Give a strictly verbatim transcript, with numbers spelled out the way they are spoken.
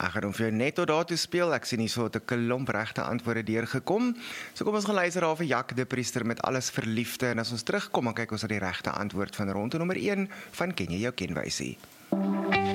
Ek gaan hom vir jou net tot daartoe speel. Ek sien hier so 'n klomp regte antwoorde deurgekom. So kom ons gaan luister daar vir Jack de Priester met Alles vir Liefde. En as ons terugkom, dan kyk ons na die regte antwoord van ronde nommer een van Ken jy jou kenwysie.